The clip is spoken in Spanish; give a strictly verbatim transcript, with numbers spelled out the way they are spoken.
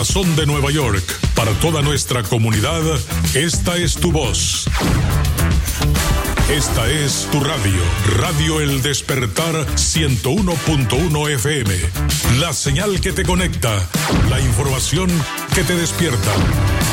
Son de Nueva York, para toda nuestra comunidad, esta es tu voz. Esta es tu radio, Radio El Despertar ciento uno punto uno F M. La señal que te conecta, la información que te despierta.